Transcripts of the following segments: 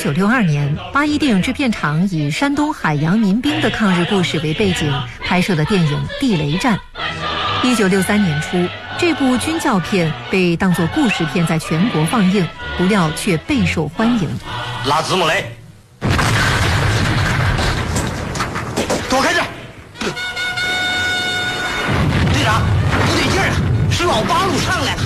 1962年，81电影制片厂以山东海洋民兵的抗日故事为背景拍摄的电影《地雷战》。1963年初，这部军教片被当作故事片在全国放映，不料却备受欢迎。 拉子木雷，躲开这！队长，不对劲儿啊，是老八路上来了。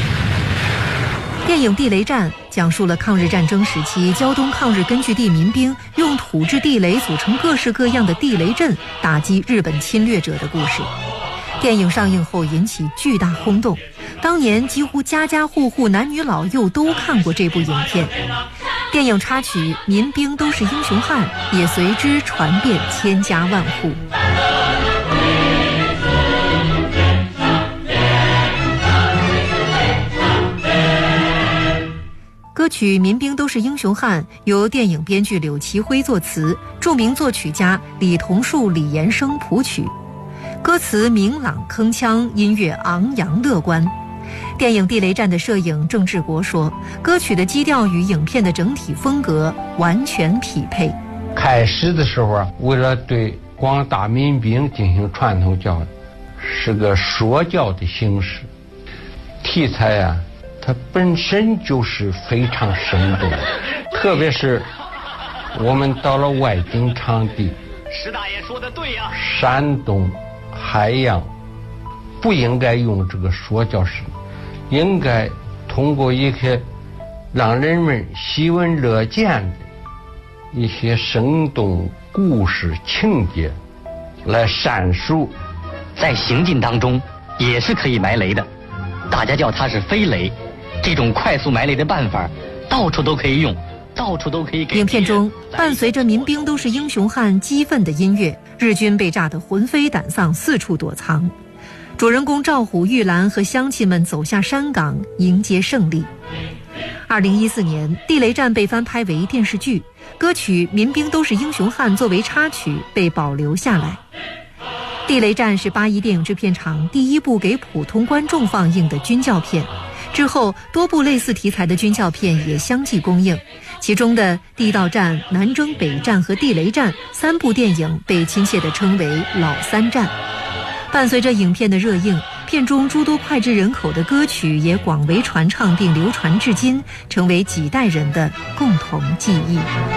电影《地雷战》讲述了抗日战争时期胶东抗日根据地民兵用土制地雷组成各式各样的地雷阵，打击日本侵略者的故事。电影上映后引起巨大轰动，当年几乎家家户户男女老幼都看过这部影片。电影插曲《民兵都是英雄汉》也随之传遍千家万户。歌曲《民兵都是英雄汉》由电影编剧柳其辉作词，著名作曲家李桐树、李延生谱曲。歌词明朗铿锵，音乐昂扬乐观。电影《地雷战》的摄影郑志国说，歌曲的基调与影片的整体风格完全匹配。 开始的时候为了对广大民兵进行传统教育，是个说教的形式。题材它本身就是非常生动，特别是我们到了外景场地， 石大爷说的对呀， 山东海洋不应该用这个说教式，应该通过一些让人们喜闻乐见的一些生动故事情节来阐述。 在行进当中也是可以埋雷的，大家叫它是飞雷。这种快速埋雷的办法到处都可以用，到处都可以给。 影片中伴随着民兵都是英雄汉激愤的音乐，日军被炸得魂飞胆丧，四处躲藏。主人公赵虎、玉兰和乡亲们走下山岗迎接胜利。2014年，《地雷战》被翻拍为电视剧，歌曲《民兵都是英雄汉》作为插曲被保留下来。《地雷战》是81电影制片厂第一部给普通观众放映的军教片。之后，多部类似题材的军教片也相继公映，其中的《地道战》、《南征北战》和《地雷战》三部电影被亲切地称为“老三战”。伴随着影片的热映，片中诸多脍炙人口的歌曲也广为传唱并流传至今，成为几代人的共同记忆。